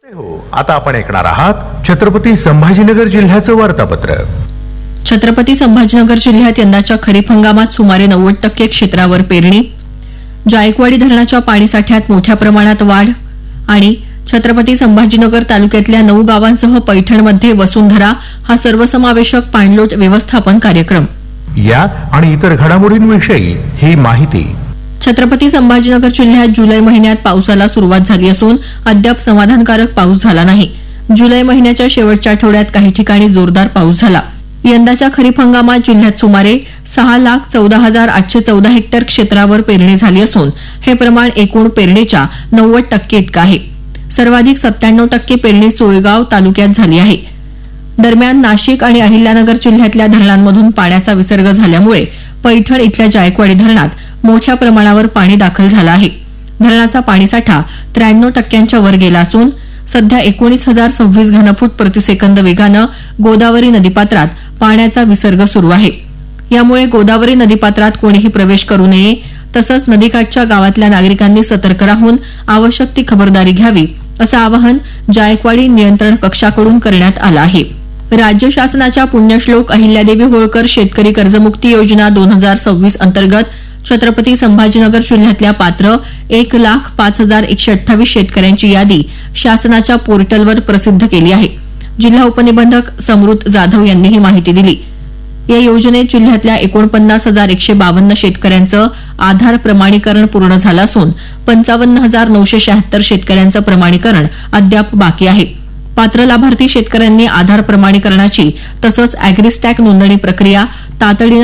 आता आपण ऐकणार आहात छत्रपती संभाजीनगर जिल्ह्याचं वार्तापत्र. छत्रपती संभाजीनगर जिल्ह्यात यंदाच्या खरीप हंगामात सुमारे 90% क्षेत्रावर पेरणी, जायकवाडी धरणाच्या पाणीसाठ्यात मोठ्या प्रमाणात वाढ आणि छत्रपती संभाजीनगर तालुक्यातल्या 9 गावांसह पैठणमध्ये वसुंधरा हा सर्वसमावेशक पाणलोट व्यवस्थापन कार्यक्रम. या आणि इतर घडामोडींविषयी ही माहिती. छत्रपती संभाजीनगर जिल्ह्यात जुलै महिन्यात पावसाला सुरुवात झाली असून अद्याप समाधानकारक पाऊस झाला नाही. जुलै महिन्याच्या शेवटच्या आठवड्यात काही ठिकाणी जोरदार पाऊस झाला. यंदाच्या खरीप हंगामात जिल्ह्यात सुमारे 6,14,814 हेक्टर क्षेत्रावर पेरणी झाली असून हे प्रमाण एकूण पेरणीच्या 90% इतकं आहे. सर्वाधिक 97% पेरणी सोयगाव तालुक्यात झाली आहे. दरम्यान नाशिक आणि अहिल्यानगर जिल्ह्यातल्या धरणांमधून पाण्याचा विसर्ग झाल्यामुळे पैठण इथल्या जायकवाडी धरणात मोठ्या प्रमाणावर पाणी दाखल झालं आहे. धरणाचा पाणीसाठा 93% वर गेला असून सध्या 19,026 घनफूट प्रतिसेकंद वेगानं गोदावरी नदीपात्रात पाण्याचा विसर्ग सुरू आहे. यामुळे गोदावरी नदीपात्रात कोणीही प्रवेश करू नये तसंच नदीकाठच्या गावातल्या नागरिकांनी सतर्क राहून आवश्यक ती खबरदारी घ्यावी असं आवाहन जायकवाडी नियंत्रण कक्षाकडून करण्यात आलं आहे. राज्य शासनाच्या पुण्यश्लोक अहिल्यादेवी होळकर शेतकरी कर्जमुक्ती योजना 2026 अंतर्गत छत्रपती संभाजीनगर जिल्ह्यातल्या पात्र 1,05,128 शेतकऱ्यांची यादी शासनाच्या पोर्टलवर प्रसिद्ध केली आहे. जिल्हा उपनिबंधक समृत जाधव यांनी ही माहिती दिली. या योजनेत जिल्ह्यातल्या 49,152 शेतकऱ्यांचं आधार प्रमाणीकरण पूर्ण झालं असून 55,976 शेतकऱ्यांचं प्रमाणीकरण अद्याप बाकी आहे. पात्र लाभार्थी शेतकऱ्यांनी आधार प्रमाणीकरणाची तसंच अॅग्रीस्टॅक नोंदणी प्रक्रिया तातडीनं